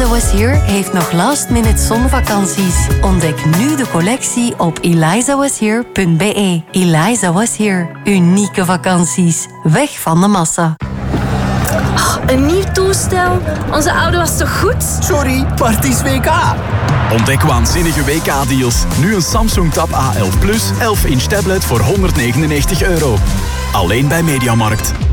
Eliza Was Here heeft nog last-minute zonvakanties. Ontdek nu de collectie op elizawashere.be. Eliza Was Here. Unieke vakanties. Weg van de massa. Een nieuw toestel? Onze oude was toch goed? Sorry, maar het is WK. Ontdek waanzinnige WK-deals. Nu een Samsung Tab A11 Plus 11-inch tablet voor €199. Alleen bij Mediamarkt.